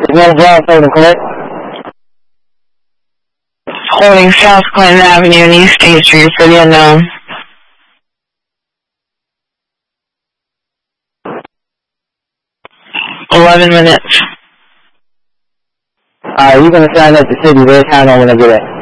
1 Drive, holding correct. Holding South Clinton Avenue and East State Street for the unknown. $11 minutes. Alright, you're gonna sign up the city. They'll count on when I get it.